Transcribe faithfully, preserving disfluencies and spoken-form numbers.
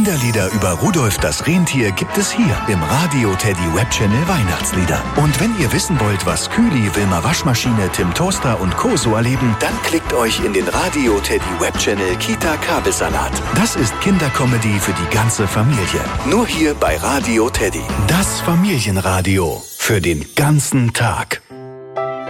Kinderlieder über Rudolf das Rentier gibt es hier im Radio Teddy Webchannel Weihnachtslieder. Und wenn ihr wissen wollt, was Kühli, Wilma Waschmaschine, Tim Toaster und Co. so erleben, dann klickt euch in den Radio Teddy Webchannel Kita Kabelsalat. Das ist Kindercomedy für die ganze Familie. Nur hier bei Radio Teddy. Das Familienradio für den ganzen Tag.